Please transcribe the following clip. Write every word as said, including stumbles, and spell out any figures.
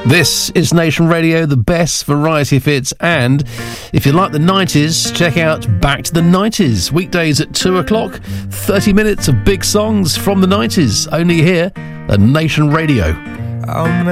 This is Nation Radio, the best variety of hits, and if you like the nineties, check out Back to the nineties, weekdays at two o'clock, thirty minutes of big songs from the nineties, only here at Nation Radio. I'll